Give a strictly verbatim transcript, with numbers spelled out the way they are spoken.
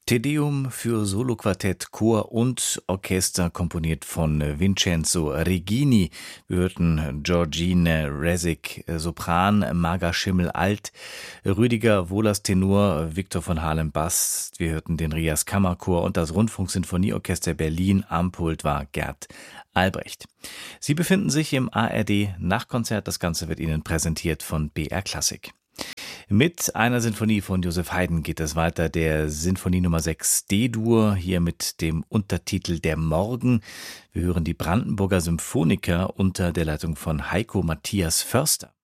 Te Deum für Soloquartett, Chor und Orchester, komponiert von Vincenzo Regini. Wir hörten Georgine Resic, Sopran, Marga Schimmel Alt, Rüdiger Wohlers Tenor, Viktor von Hahlen Bass. Wir hörten den Rias Kammerchor und das Rundfunksinfonieorchester Berlin. Am Pult war Gerd Albrecht. Sie befinden sich im A R D Nachtkonzert. Das Ganze wird Ihnen präsentiert von B R Klassik. Mit einer Sinfonie von Joseph Haydn geht es weiter, der Sinfonie Nummer sechs D-Dur, hier mit dem Untertitel Der Morgen. Wir hören die Brandenburger Symphoniker unter der Leitung von Heiko Matthias Förster.